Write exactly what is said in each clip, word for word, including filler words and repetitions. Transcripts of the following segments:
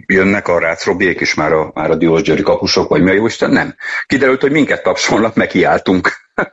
jönnek a Rácz Robiék is, már a, már a Diósgyőri kapusok, vagy mi a jóisten? Nem. Kiderült, hogy minket tapsolnak, meg kiálltunk.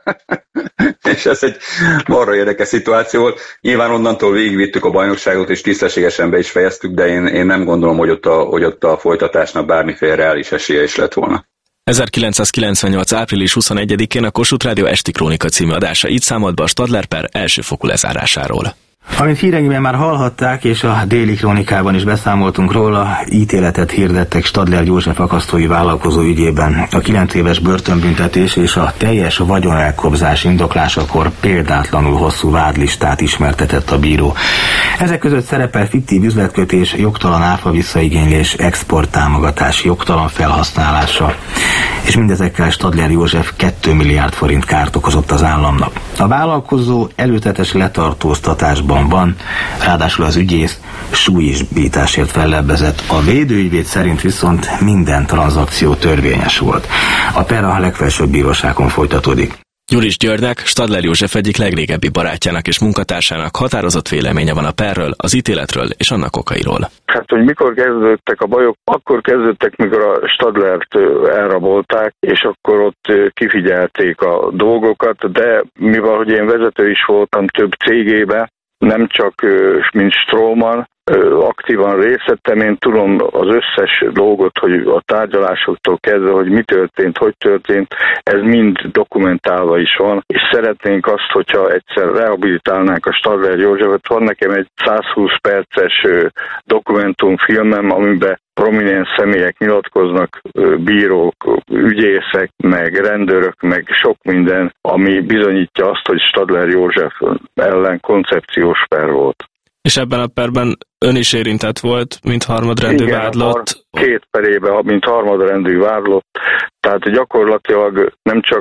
És ez egy marra érdekes szituáció volt. Nyilván onnantól végigvittük a bajnokságot, és tisztességesen be is fejeztük, de én, én nem gondolom, hogy ott, a, hogy ott a folytatásnak bármiféle reális esélye is lett volna. ezerkilencszázkilencvennyolc április huszonegyedikén a Kossuth Rádió Esti Krónika című adása így számolt be a Stadler per elsőfokú lezárásáról. Amint híreinkben már hallhatták, és a Déli Krónikában is beszámoltunk róla, ítéletet hirdettek Stadler József akasztói vállalkozó ügyében. A kilenc éves börtönbüntetés és a teljes vagyonelkobzás indoklásakor példátlanul hosszú vádlistát ismertetett a bíró. Ezek között szerepel fiktív üzletkötés, jogtalan áfa visszaigénylés, exporttámogatás, jogtalan felhasználása, és mindezekkel Stadler József két milliárd forint kárt okozott az államnak. A vállalkozó előzetes letartóztatásban van, ráadásul az ügyész súlyisbításért fellebbezett. A védőügyvéd szerint viszont minden tranzakció törvényes volt. A per a legfelsőbb bíróságon folytatódik. Gyuris Györgynek, Stadler József egyik legrégebbi barátjának és munkatársának határozott véleménye van a perről, az ítéletről és annak okairól. Hát, hogy mikor kezdődtek a bajok, akkor kezdődtek, mikor a Stadlert elrabolták, és akkor ott kifigyelték a dolgokat, de mivel, hogy én vezető is voltam több cégébe, nem csak mint Stroman, aktívan részt vettem, én tudom az összes dolgot, hogy a tárgyalásoktól kezdve, hogy mi történt, hogy történt, ez mind dokumentálva is van, és szeretnénk azt, hogyha egyszer rehabilitálnánk a Stadler Józsefet. Van nekem egy százhúsz perces dokumentumfilmem, amiben prominens személyek nyilatkoznak, bírók, ügyészek, meg rendőrök, meg sok minden, ami bizonyítja azt, hogy Stadler József ellen koncepciós per volt. És ebben a perben ön is érintett volt, mint harmadrendű Igen, vádlott? Két perében, mint harmadrendű vádlott. Tehát gyakorlatilag nem csak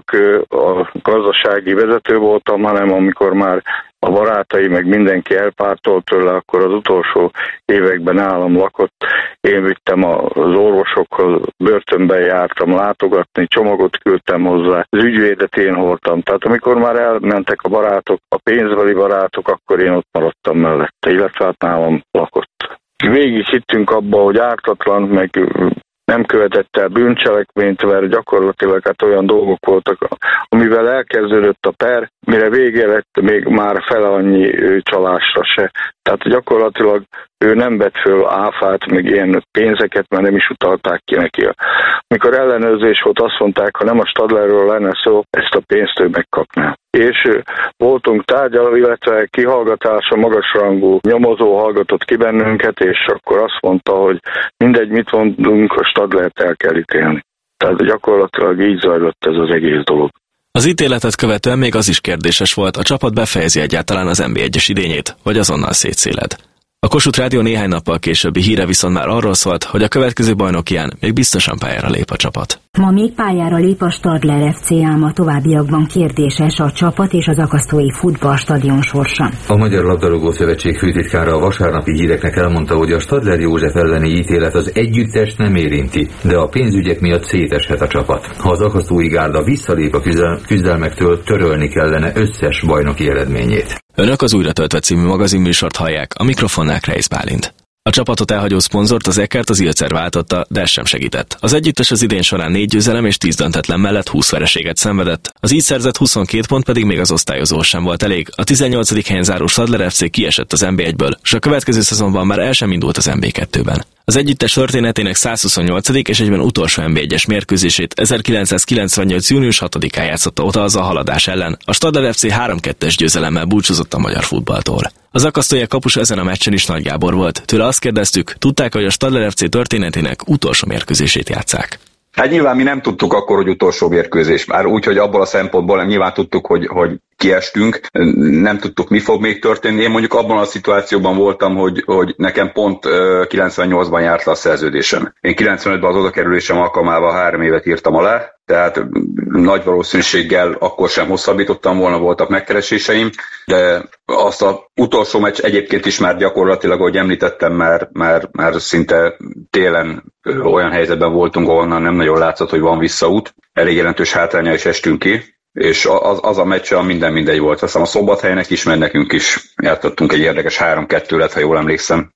a gazdasági vezető voltam, hanem amikor már a barátai, meg mindenki elpártolt tőle, akkor az utolsó években nálam lakott. Én vittem az orvosokhoz, börtönben jártam látogatni, csomagot küldtem hozzá, az ügyvédet én hordtam. Tehát amikor már elmentek a barátok, a pénzbeli barátok, akkor én ott maradtam mellette, illetve hát nálam lakott. Végig hittünk abba, hogy ártatlan, meg nem követett el bűncselekményt, mert gyakorlatilag hát olyan dolgok voltak, amivel elkezdődött a per, mire vége lett, még már fele annyi csalásra se. Tehát gyakorlatilag ő nem vett föl áfát, meg ilyen pénzeket, mert nem is utalták ki neki. Mikor ellenőrzés volt, azt mondták, ha nem a Stadlerről lenne szó, ezt a pénzt ő megkapná. És voltunk tárgyaló, illetve kihallgatása, magasrangú nyomozó hallgatott ki bennünket, és akkor azt mondta, hogy mindegy, mit mondunk, a Stadlert el kell ítélni. Tehát gyakorlatilag így zajlott ez az egész dolog. Az ítéletet követően még az is kérdéses volt, a csapat befejezi egyáltalán az en bé egyes idényét, vagy azonnal szétszéled. A Kossuth Rádió néhány nappal későbbi híre viszont már arról szólt, hogy a következő bajnokián még biztosan pályára lép a csapat. Ma még pályára lép a Stadler ef cé, ám a továbbiakban kérdéses a csapat és az akasztói futballstadion sorsa. A Magyar Labdarúgó Szövetség főtitkára a vasárnapi híreknek elmondta, hogy a Stadler József elleni ítélet az együttest nem érinti, de a pénzügyek miatt széteshet a csapat. Ha az akasztói gárda visszalép a küzdelmektől, törölni kellene összes bajnoki eredményét. Önök az Újra töltve című magazinműsort hallják, a mikrofonnál Kreisz Bálint. A csapatot elhagyó szponzort, az Eckert az Ilcer váltotta, de ez sem segített. Az együttes az idén során négy győzelem és tíz döntetlen mellett húsz vereséget szenvedett, az így szerzett huszonkét pont pedig még az osztályozó sem volt elég. A tizennyolcadik helyen záró Stadler ef cé kiesett az en bé egyből, és a következő szezonban már el sem indult az en bé kettőben. Az együttes történetének százhuszonnyolcadik és egyben utolsó en bé egyes mérkőzését ezerkilencszázkilencvennyolc június hatodikán játszotta oda az a haladás ellen. A Stadler ef cé három kettes győzelemmel búcsúzott a magyar futballtól. Az akasztóiak kapusa ezen a meccsen is Nagy Gábor volt. Tőle azt kérdeztük, tudták, hogy a Stadler ef cé történetének utolsó mérkőzését játsszák. Hát nyilván mi nem tudtuk akkor, hogy utolsó mérkőzés. Már úgy, hogy abból a szempontból nyilván tudtuk, hogy, hogy kiestünk, nem tudtuk, mi fog még történni. Én mondjuk abban a szituációban voltam, hogy, hogy nekem pont kilencvennyolcban járt le a szerződésem. Én kilencvenötben az odakerülésem alkalmával három évet írtam alá, tehát nagy valószínűséggel akkor sem hosszabbítottam volna, voltak megkereséseim, de azt az utolsó meccs egyébként is már gyakorlatilag, ahogy említettem, már, már, már szinte télen olyan helyzetben voltunk, ahonnan nem nagyon látszott, hogy van visszaút. Elég jelentős hátránya is estünk ki, és az, az a meccs, minden mindegy volt. Aztán a Szombathelynek is, mert nekünk is játszottunk egy érdekes három kettő lett, ha jól emlékszem.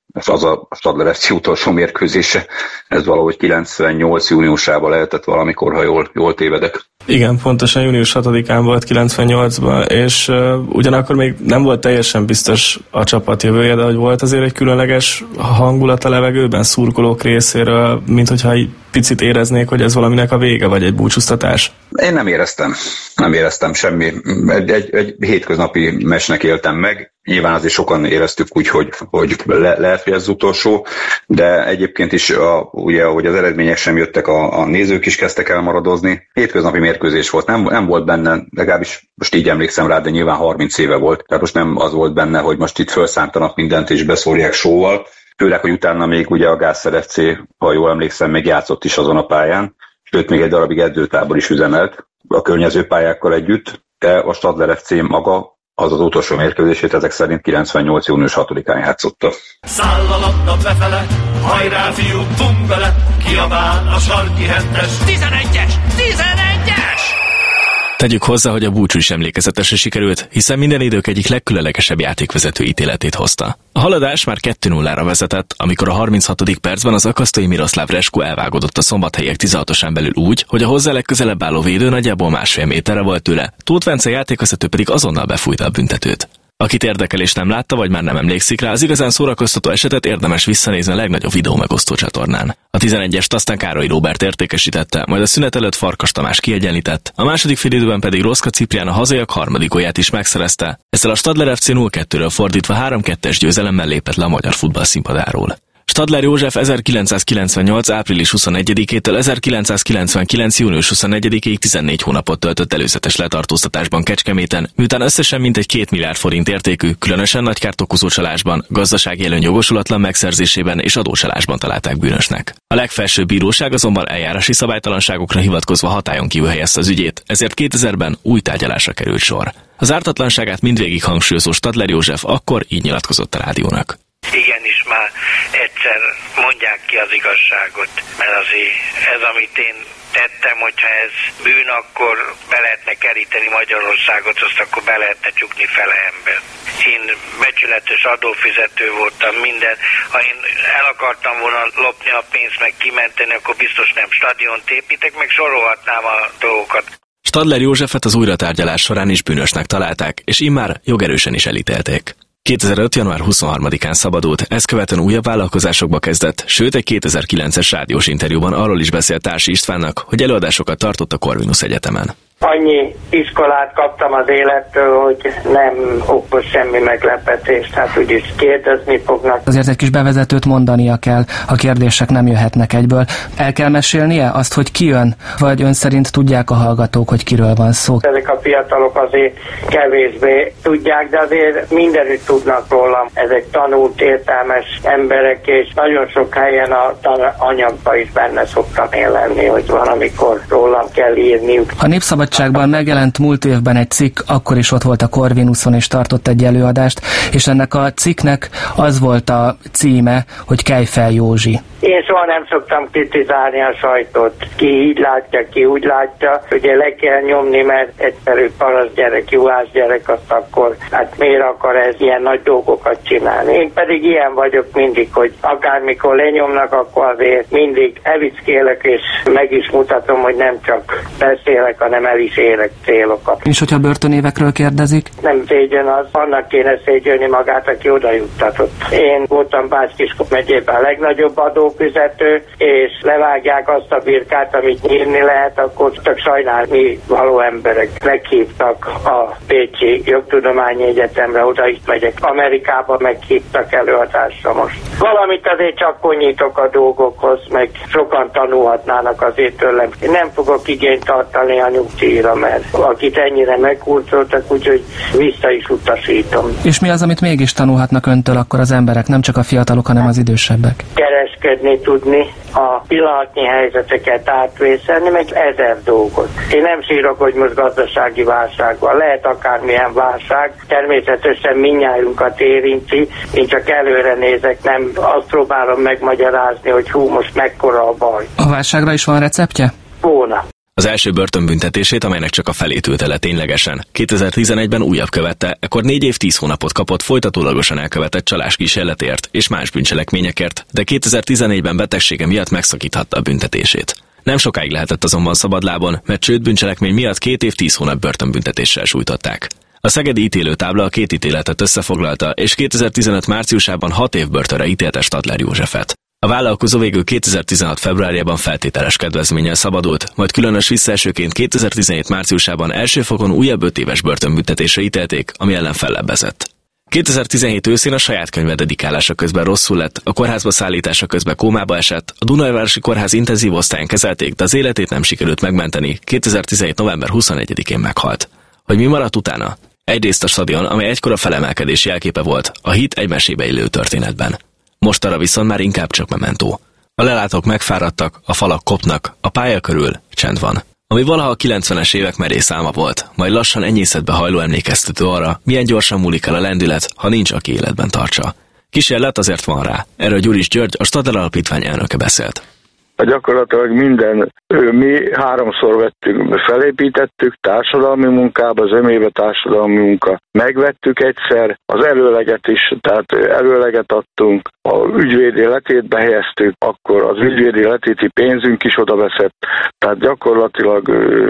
ez az a Stadler ef cé utolsó mérkőzése, ez valahogy kilencvennyolc júniusában lehetett valamikor, ha jól, jól tévedek. Igen, pontosan június hatodikán volt kilencvennyolcban, és uh, ugyanakkor még nem volt teljesen biztos a csapat jövője, de hogy volt azért egy különleges hangulat a levegőben szurkolók részéről, mint hogyha egy picit éreznék, hogy ez valaminek a vége, vagy egy búcsúztatás. Én nem éreztem. Nem éreztem semmi. Egy, egy, egy hétköznapi meccsnek éltem meg. Nyilván azért sokan éreztük úgy, hogy, hogy le, lehet, hogy ez az utolsó, de egyébként is, a, ugye, ahogy az eredmények sem jöttek, a, a nézők is kezdtek elmaradozni. Hétköznapi mérkőzés volt, nem, nem volt benne, legalábbis most így emlékszem rá, de nyilván harminc éve volt. Tehát most nem az volt benne, hogy most itt felszántanak mindent és beszórják sóval. Főleg, hogy utána még ugye a Gászer ef cé, ha jól emlékszem, még játszott is azon a pályán, sőt még egy darabig edzőtábor is üzemelt a környező pályákkal együtt, de a Stadler ef cé maga az az utolsó mérkőzését ezek szerint kilencvennyolc június hatodikán játszotta. Száll a labda befele, hajrá fiú, bum bele, kiabál a sarki hentes. tizenegyes! tizenegyes! Tegyük hozzá, hogy a búcsú is emlékezetesre sikerült, hiszen minden idők egyik legkülönlegesebb játékvezető ítéletét hozta. A haladás már kettő nullára vezetett, amikor a harminchatodik percben az akasztói Miroslav Resko elvágódott a szombathelyiek tizenhatosán belül úgy, hogy a hozzá legközelebb álló védő nagyjából másfél méterre volt tőle, Tóth Bence játékvezető pedig azonnal befújta a büntetőt. Akit érdekel és nem látta, vagy már nem emlékszik rá, az igazán szórakoztató esetet érdemes visszanézni a legnagyobb videó megosztó csatornán. A tizenegyest aztán Károly Róbert értékesítette, majd a szünet előtt Farkas Tamás kiegyenlített, a második félidőben pedig Roszka Ciprián a hazaiak harmadik gólját is megszerezte. Ezzel a Stadler ef cé nulla kettőről fordítva három kettes győzelemmel lépett le a magyar futball színpadáról. Stadler József ezerkilencszázkilencvennyolc április huszonegyedikétől ezerkilencszázkilencvenkilenc június huszonegyedikéig tizennégy hónapot töltött előzetes letartóztatásban Kecskeméten, miután összesen mintegy két milliárd forint értékű, különösen nagy kárt okozó csalásban, gazdasági előny jogosulatlan megszerzésében és adócsalásban találták bűnösnek. A legfelsőbb bíróság azonban eljárási szabálytalanságokra hivatkozva hatályon kívül helyezte az ügyét, ezért kétezerben új tárgyalásra került sor. Az ártatlanságát mindvégig hangsúlyozó Stadler József akkor így nyilatkozott a rádiónak. Igenis már egyszer mondják ki az igazságot, mert azért ez, amit én tettem, hogyha ez bűn, akkor be lehetne keríteni Magyarországot, azt akkor be lehetne csukni fele ember. Én becsületes adófizető voltam, minden. Ha én el akartam volna lopni a pénzt, meg kimenteni, akkor biztos nem stadiont építek, meg sorolhatnám a dolgokat. Stadler Józsefet az újratárgyalás során is bűnösnek találták, és immár jogerősen is elítélték. kétezer-öt. január huszonharmadikán szabadult, ezt követően újabb vállalkozásokba kezdett, sőt egy kétezer-kilences rádiós interjúban arról is beszélt Társi Istvánnak, hogy előadásokat tartott a Corvinus Egyetemen. Annyi iskolát kaptam az élettől, hogy nem okoz semmi meglepetést, hát úgyis kérdezni fognak. Azért egy kis bevezetőt mondania kell, a kérdések nem jöhetnek egyből. El kell mesélnie azt, hogy ki jön, vagy ön szerint tudják a hallgatók, hogy kiről van szó? Ezek a fiatalok azért kevésbé tudják, de azért mindenütt tudnak rólam. Ezek tanult, értelmes emberek, és nagyon sok helyen a anyagban is benne szoktam én lenni, hogy van, amikor rólam kell írniuk. A Népszabadságban megjelent múlt évben egy cikk, akkor is ott volt a Corvinuson és tartott egy előadást, és ennek a cikknek az volt a címe, hogy Kelj fel Józsi. Én soha nem szoktam kritizálni a sajtót. Ki így látja, ki úgy látja. Ugye le kell nyomni, mert egyszerű parasz gyerek, juhász gyerek, azt akkor hát miért akar ez ilyen nagy dolgokat csinálni. Én pedig ilyen vagyok mindig, hogy akármikor lenyomnak, akkor azért mindig evickélek, és meg is mutatom, hogy nem csak beszélek, hanem el is érek célokat. És hogyha börtönévekről kérdezik? Nem szégyen az, annak kéne szégyelni magát, aki oda juttatott. Én voltam Bács-Kiskun megyében a legnagyobb adófizető, és levágják azt a birkát, amit nyírni lehet, akkor csak sajnálni való emberek. Meghívtak a Pécsi Jogtudományi Egyetemre, oda is megyek. Amerikába meghívtak előadásra most. Valamit azért csak konyítok a dolgokhoz, meg sokan tanulhatnának azért tőlem. Én nem fogok igényt tartani a nyugdíjra, mert akit ennyire megkurcoltak, úgyhogy vissza is utasítom. És mi az, amit mégis tanulhatnak öntől akkor az emberek, nem csak a fiatalok, hanem az idősebbek? Kereskedni tudni, a pillanatnyi helyzeteket átvészelni, meg ezer dolgot. Én nem sírok, hogy most gazdasági válság van. Lehet akármilyen válság, természetesen mindnyájunkat érinti, én csak előre nézek, nem azt próbálom megmagyarázni, hogy hú, most mekkora a baj. A válságra is van receptje? Volna. Az első börtönbüntetését, amelynek csak a felét ülte le ténylegesen, kétezer-tizenegyben újabb követte, ekkor négy év tíz hónapot kapott folytatólagosan elkövetett csaláskísérletért és más bűncselekményekért, de kétezer-tizennégyben betegsége miatt megszakíthatta a büntetését. Nem sokáig lehetett azonban szabadlábon, mert csődbűncselekmény miatt két év tíz hónap börtönbüntetéssel sújtották. A szegedi ítélőtábla a két ítéletet összefoglalta, és kétezer-tizenöt márciusában hat év börtönre ítélte Stadler Józsefet. A vállalkozó végül kétezer-tizenhat februárjában feltételes kedvezménnyel szabadult, majd különös visszaesőként kétezer-tizenhét márciusában első fokon újabb öt éves börtönbüntetésre ítélték, ami ellen fellebbezett. kétezer-tizenhét őszén a saját könyve dedikálása közben rosszul lett, a kórházba szállítása közben kómába esett, a Dunaújvárosi Kórház intenzív osztályán kezelték, de az életét nem sikerült megmenteni, kétezer-tizenhét november huszonegyedikén meghalt. Hogy mi maradt utána? Egyrészt a stadion, amely egykor a felemelkedés jelképe volt, a hit egy mesébe illő történetben. Mostanra viszont már inkább csak mementó. A lelátók megfáradtak, a falak kopnak, a pálya körül csend van. Ami valaha a kilencvenes évek merész álma volt, majd lassan enyészetbe hajló emlékeztető arra, milyen gyorsan múlik el a lendület, ha nincs, aki életben tartsa. Kísérlet azért van rá. Erről Gyuris György, a Stadler Alapítvány elnöke beszélt. Gyakorlatilag minden, mi háromszor vettünk, felépítettük társadalmi munkába, az ömébe társadalmi munka. Megvettük egyszer, az előleget is, tehát előleget adtunk, a ügyvédi letétbe helyeztük, akkor az ügyvédi letéti pénzünk is odaveszett, tehát gyakorlatilag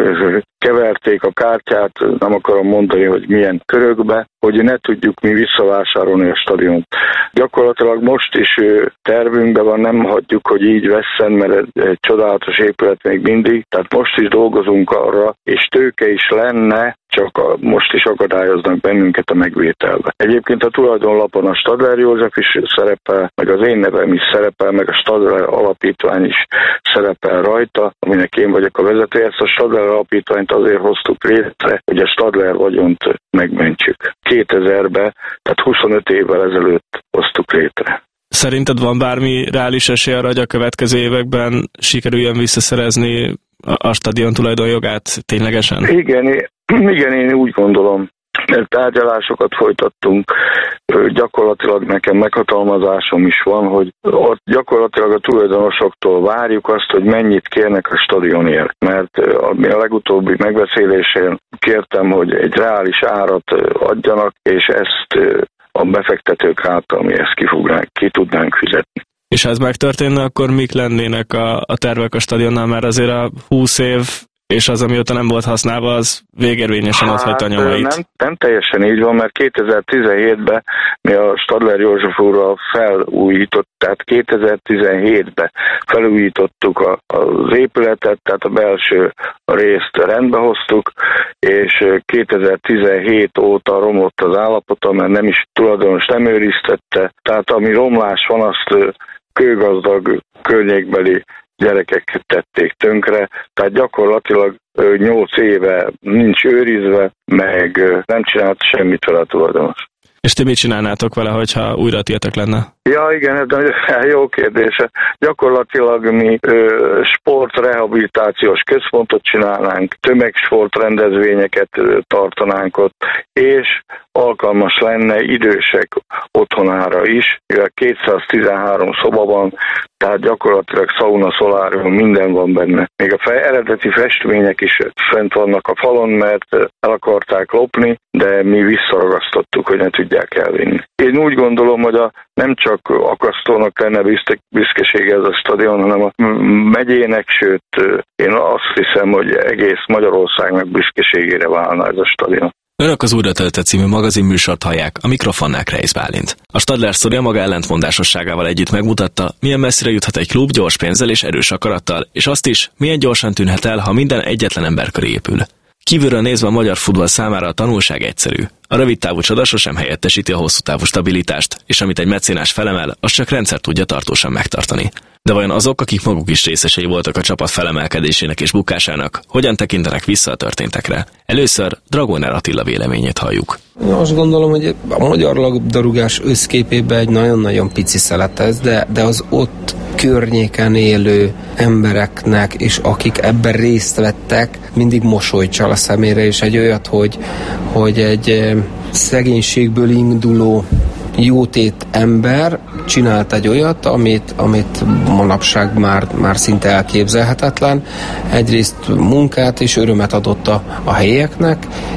keverték a kártyát, nem akarom mondani, hogy milyen körökbe, hogy ne tudjuk mi visszavásárolni a stadiont. Gyakorlatilag most is tervünkben van, nem hagyjuk, hogy így vesszen, mert egy csodálatos épület még mindig, tehát most is dolgozunk arra, és tőke is lenne, csak a, most is akadályoznak bennünket a megvételbe. Egyébként a tulajdonlapon a Stadler József is szerepel, meg az én nevem is szerepel, meg a Stadler Alapítvány is szerepel rajta, aminek én vagyok a vezetője. Ezt a Stadler Alapítványt azért hoztuk létre, hogy a Stadler vagyont megmentsük. kétezerben, tehát huszonöt évvel ezelőtt hoztuk létre. Szerinted van bármi reális esély arra, hogy a következő években sikerüljön visszaszerezni a stadion tulajdonjogát ténylegesen? Igen, igen, én úgy gondolom. Tárgyalásokat folytattunk, gyakorlatilag nekem meghatalmazásom is van, hogy ott gyakorlatilag a tulajdonosoktól várjuk azt, hogy mennyit kérnek a stadionért, mert a legutóbbi megbeszélésén kértem, hogy egy reális árat adjanak, és ezt a befektetők által mi ezt ki, fognánk, ki tudnánk fizetni. És ha ez megtörténne, akkor mik lennének a, a tervek a stadionnal? Mert azért a húsz év és az, amióta nem volt használva, az végérvényesen hát, adhatta a nyomait. Nem, nem teljesen így van, mert kétezer-tizenhétben mi a Stadler József úrral felújított, tehát kétezer-tizenhétben felújítottuk a, az épületet, tehát a belső részt rendbe hoztuk, és kétezer-tizenhét óta romlott az állapota, mert nem is tulajdonos nem őriztette, tehát ami romlás van, azt kőgazdag környékbeli gyerekek tették tönkre, tehát gyakorlatilag nyolc éve nincs őrizve, meg nem csinált semmit vele a tulajdonos. És ti mit csinálnátok vele, hogyha újra tietek lenne? Ja, igen, ez jó kérdése. Gyakorlatilag mi ö, sportrehabilitációs központot csinálnánk, tömegsportrendezvényeket ö, tartanánk ott, és alkalmas lenne idősek otthonára is, mivel kétszáztizenhárom szoba van, tehát gyakorlatilag szauna, szolárium, minden van benne. Még a fe, eredeti festmények is fent vannak a falon, mert el akarták lopni, de mi visszaragasztottuk, hogy ne tudják elvinni. Én úgy gondolom, hogy a, nem csak Akasztónak lenne büszkesége ez a stadion, hanem a megyének, sőt, én azt hiszem, hogy egész Magyarországnak büszkeségére válna ez a stadion. Önök az Újra töltött című magazinműsort hallják, a mikrofonnál Kreisz Bálint. A Stadler sztoria maga ellentmondásosságával együtt megmutatta, milyen messzire juthat egy klub gyors pénzzel és erős akarattal, és azt is, milyen gyorsan tűnhet el, ha minden egyetlen ember köré épül. Kívülről nézve a magyar futball számára a tanulság egyszerű. A rövidtávú csoda sosem helyettesíti a hosszú távú stabilitást, és amit egy mecénás felemel, az csak rendszer tudja tartósan megtartani. De vajon azok, akik maguk is részesei voltak a csapat felemelkedésének és bukásának, hogyan tekintenek vissza a történtekre? Először Dragoner Attila véleményét halljuk. Én azt gondolom, hogy a magyar labdarúgás összképében egy nagyon-nagyon pici szelet ez, de, de az ott környéken élő embereknek, és akik ebben részt vettek, mindig mosolyt csal a szemére, és egy olyat, hogy, hogy egy szegénységből induló jótét ember csinált egy olyat, amit, amit manapság már, már szinte elképzelhetetlen. Egyrészt munkát és örömet adott a, a helyieknek,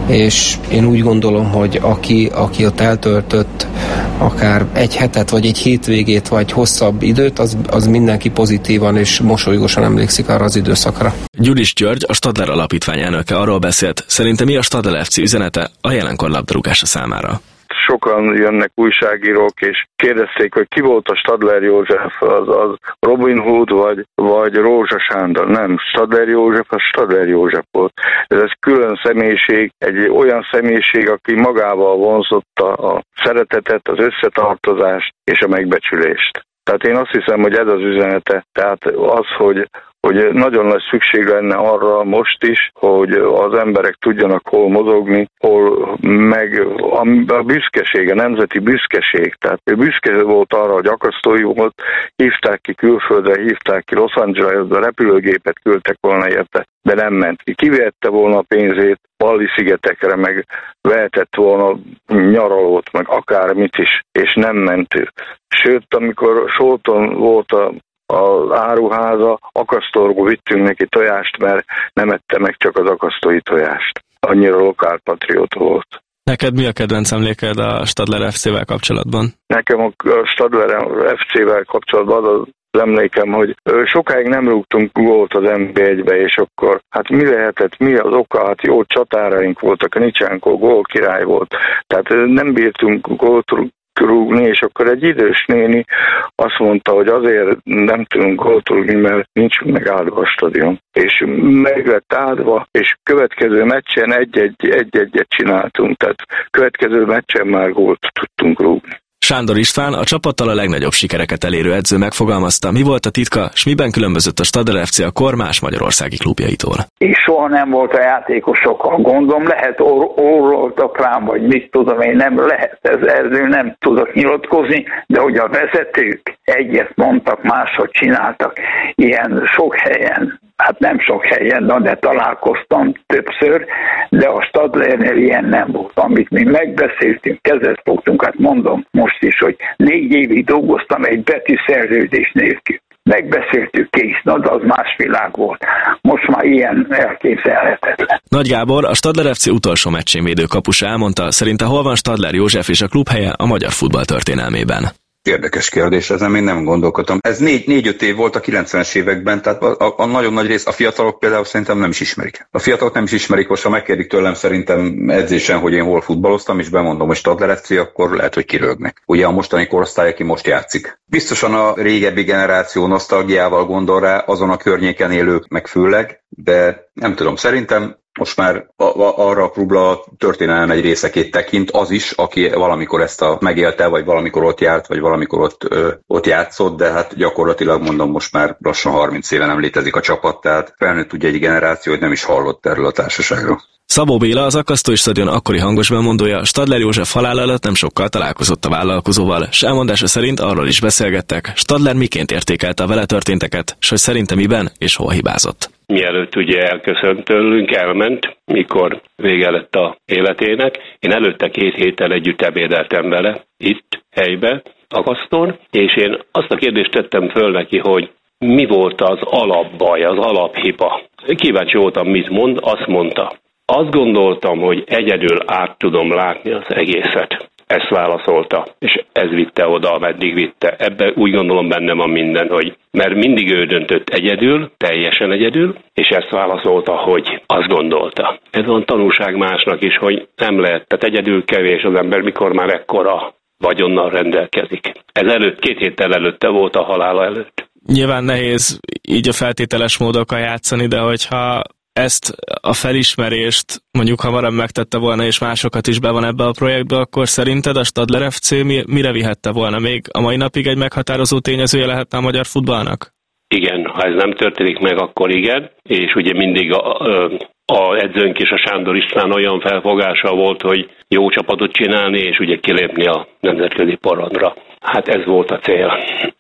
és én úgy gondolom, hogy aki, aki ott eltöltött akár egy hetet, vagy egy hétvégét, vagy hosszabb időt, az, az mindenki pozitívan és mosolygósan emlékszik arra az időszakra. Gyuris György, a Stadler Alapítvány elnöke arról beszélt, szerintem mi a Stadler ef cé üzenete a jelenkor labdarúgása számára. Sokan jönnek újságírók, és kérdezték, hogy ki volt a Stadler József, az, az Robin Hood, vagy, vagy Rózsa Sándor. Nem, Stadler József, az Stadler József volt. Ez egy külön személyiség, egy olyan személyiség, aki magával vonzotta a szeretetet, az összetartozást és a megbecsülést. Tehát én azt hiszem, hogy ez az üzenete, tehát az, hogy hogy nagyon nagy szükség lenne arra most is, hogy az emberek tudjanak hol mozogni, hol meg a büszkeség, a nemzeti büszkeség. Tehát ő büszke volt arra, hogy akasztói volt, hívták ki külföldre, hívták ki Los Angelesbe, repülőgépet küldtek volna érte, de nem ment ki. Kivette volna a pénzét Balli-szigetekre, meg vehetett volna nyaralót, meg akármit is, és nem ment ő. Sőt, amikor Solton volt a az áruháza, akasztóról vittünk neki tojást, mert nem ette meg csak az akasztói tojást. Annyira lokálpatrióta volt. Neked mi a kedvenc emléked a Stadler ef cével kapcsolatban? Nekem a Stadler ef cével kapcsolatban az az emlékem, hogy sokáig nem rúgtunk gólt az en bé egybe, és akkor hát mi lehetett, mi az oka, hát jó csatáraink voltak, a Nicsenko gól király volt, tehát nem bírtunk gólt rúgni, és akkor egy idős néni azt mondta, hogy azért nem tudunk gólt rúgni, mert nincs megáldva a stadion. És meg lett áldva, és következő meccsen egy-egyet csináltunk, tehát következő meccsen már gólt tudtunk rúgni. Sándor István, a csapattal a legnagyobb sikereket elérő edző megfogalmazta, mi volt a titka, s miben különbözött a Stadler ef cé a kor más magyarországi klubjaitól. És soha nem volt a játékosokkal gondom, lehet or- orroltak rám, vagy mit tudom én, nem lehet, ez, ezzel nem tudok nyilatkozni, de hogy a vezetők egyet mondtak, máshogy csináltak, ilyen sok helyen, hát nem sok helyen, de találkoztam többször, de a Stadlernél ilyen nem volt. Amit mi megbeszéltünk, kezet fogtunk, hát mondom most is, hogy négy évig dolgoztam egy betűszerződés nélkül. Megbeszéltük, kész, na, de az más világ volt. Most már ilyen elképzelhetetlen. Nagy Gábor, a Stadler ef cé utolsó meccsén védő kapusa elmondta, szerinte hol van Stadler József és a klub helye a magyar futball történelmében. Érdekes kérdés, ezen én nem gondolkodtam. Ez négy, négy-öt év volt a kilencvenes években, tehát a, a, a nagyon nagy rész, a fiatalok például szerintem nem is ismerik. A fiatalok nem is ismerik, most ha megkérdik tőlem szerintem edzésen, hogy én hol futballoztam, és bemondom, hogy Stadler ef cé, akkor lehet, hogy kirögnek. Ugye a mostani korosztály, aki most játszik. Biztosan a régebbi generáció nosztalgiával gondol rá, azon a környéken élők meg főleg, de nem tudom, szerintem most már a, a, arra a klubra történelem egy részekét tekint az is, aki valamikor ezt a megélte, vagy valamikor ott járt, vagy valamikor ott, ö, ott játszott, de hát gyakorlatilag mondom, most már lassan harminc éve nem létezik a csapat, tehát felnőtt ugye egy generáció, hogy nem is hallott erről a társaságról. Szabó Béla, az Akasztói Stadion akkori hangos bemondója, Stadler József halála előtt nem sokkal találkozott a vállalkozóval, s elmondása szerint arról is beszélgettek, Stadler miként értékelte a vele történteket, s hogy szerinte miben és hol hibázott. Mielőtt ugye elköszönt tőlünk, elment, mikor vége lett a életének. Én előtte két héttel együtt ebédeltem vele, itt, helyben, Akasztón, és én azt a kérdést tettem föl neki, hogy mi volt az alapbaj, az alaphiba. Kíváncsi voltam, mit mond, azt mondta. Azt gondoltam, hogy egyedül át tudom látni az egészet. Ezt válaszolta, és ez vitte oda, ameddig vitte. Ebben úgy gondolom benne van minden, hogy mert mindig ő döntött egyedül, teljesen egyedül, és ezt válaszolta, hogy azt gondolta. Ez van tanulság másnak is, hogy nem lehet, tehát egyedül kevés az ember, mikor már ekkora vagyonnal rendelkezik. Ez előtt, két héttel előtte volt a halála előtt. Nyilván nehéz így a feltételes módokkal játszani, de hogyha ezt a felismerést mondjuk hamarabb megtette volna, és másokat is be van ebbe a projektbe, akkor szerinted a Stadler ef cé mire vihette volna? Még a mai napig egy meghatározó tényezője lehetne a magyar futballnak? Igen, ha ez nem történik meg, akkor igen, és ugye mindig a, a, a edzőnk és a Sándor István olyan felfogása volt, hogy jó csapatot csinálni, és ugye kilépni a nemzetközi porondra. Hát ez volt a cél.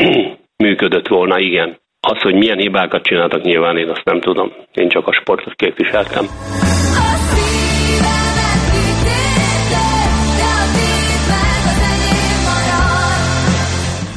Működött volna, igen. Az, hogy milyen hibákat csináltak, nyilván én azt nem tudom. Én csak a sportot képviseltem.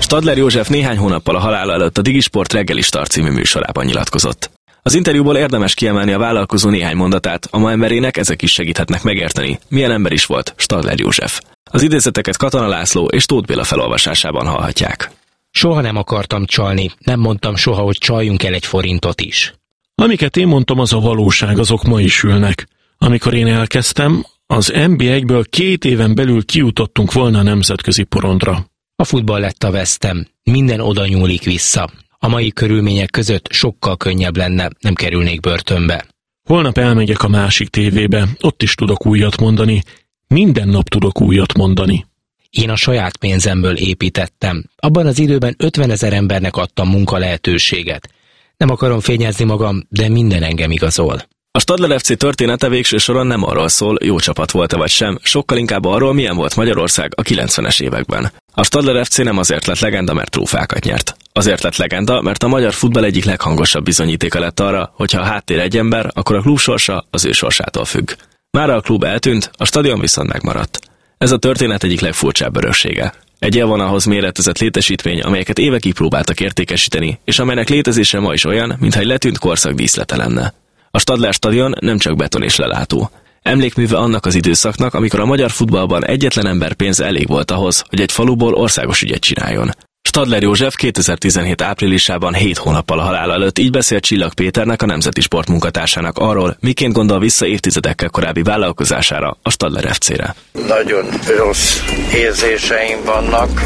Stadler József néhány hónappal a halála előtt a Digisport reggeli Start című műsorában nyilatkozott. Az interjúból érdemes kiemelni a vállalkozó néhány mondatát, a ma emberének ezek is segíthetnek megérteni, milyen ember is volt Stadler József. Az idézeteket Katona László és Tóth Béla felolvasásában hallhatják. Soha nem akartam csalni, nem mondtam soha, hogy csaljunk el egy forintot is. Amiket én mondtam, az a valóság, azok ma is ülnek. Amikor én elkezdtem, az en bé egyből két éven belül kijutottunk volna a nemzetközi porondra. A futball lett a vesztem, minden oda nyúlik vissza. A mai körülmények között sokkal könnyebb lenne, nem kerülnék börtönbe. Holnap elmegyek a másik tévébe, ott is tudok újat mondani. Minden nap tudok újat mondani. Én a saját pénzemből építettem. Abban az időben ötvenezer embernek adtam munka lehetőséget. Nem akarom fényezni magam, de minden engem igazol. A Stadler ef cé története végső soron nem arról szól, jó csapat volt-e vagy sem, sokkal inkább arról, milyen volt Magyarország a kilencvenes években. A Stadler ef cé nem azért lett legenda, mert trófákat nyert. Azért lett legenda, mert a magyar futball egyik leghangosabb bizonyítéka lett arra, hogy ha a háttér egy ember, akkor a klub sorsa az ő sorsától függ. Mára a klub eltűnt, a stadion viszont megmaradt. Ez a történet egyik legfurcsább öröksége. Egy élvonalhoz méretezett létesítmény, amelyeket évekig próbáltak értékesíteni, és amelynek létezése ma is olyan, mintha egy letűnt korszak díszlete lenne. A Stadler stadion nem csak beton és lelátó. Emlékműve annak az időszaknak, amikor a magyar futballban egyetlen ember pénze elég volt ahhoz, hogy egy faluból országos ügyet csináljon. Stadler József kétezer-tizenhét áprilisában hét hónappal a halála előtt így beszélt Csillag Péternek, a Nemzeti Sport munkatársának arról, miként gondol vissza évtizedekkel korábbi vállalkozására, a Stadler ef cére. Nagyon rossz érzéseim vannak.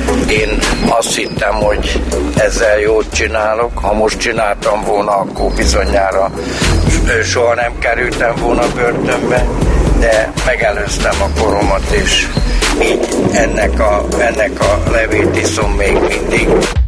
Én azt hittem, hogy ezzel jót csinálok. Ha most csináltam volna, akkor bizonyára soha nem kerültem volna börtönbe, de megelőztem a koromat, és így ennek a, ennek a levét iszom még mindig.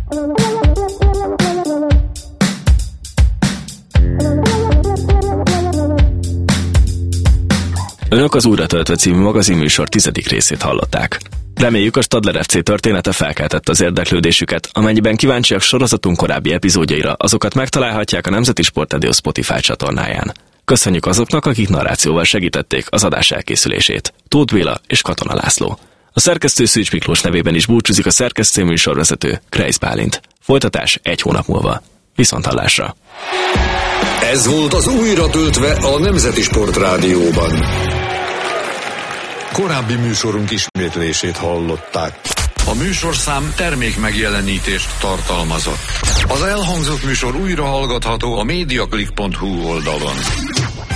Önök az Újra töltve című magazinműsor tizedik részét hallották. Reméljük, a Stadler ef cé története felkeltette az érdeklődésüket, amennyiben kíváncsiak sorozatunk korábbi epizódjaira, azokat megtalálhatják a Nemzeti Sport Rádió Spotify csatornáján. Köszönjük azoknak, akik narrációval segítették az adás elkészülését. Tóth Béla és Katona László. A szerkesztő Szűcs Miklós nevében is búcsúzik a szerkesztő műsorvezető, Kreis Bálint. Folytatás egy hónap múlva. Viszonthallásra! Ez volt az Újra töltve a Nemzeti Sport Rádióban. Korábbi műsorunk ismétlését hallották. A műsorszám termék megjelenítést tartalmazott. Az elhangzott műsor újra hallgatható a mediaclick pont hu oldalon.